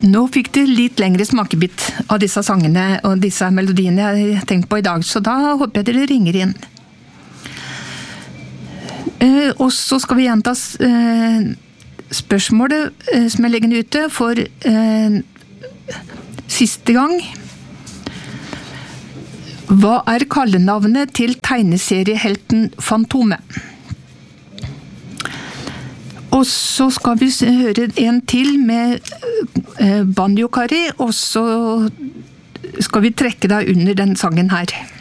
Nå fikk du litt lengre smakebit av disse sangene og disse melodiene jeg har tenkt på i dag, så da håper jeg dere ringer inn. Og så skal vi gjenta spørsmålet som jeg legger ute for siste gang. Hva kallenavnet til tegneseriehelten Fantomet? Og så skal vi høre en til med Banjo Kari, og så skal vi trekke deg under den sangen her.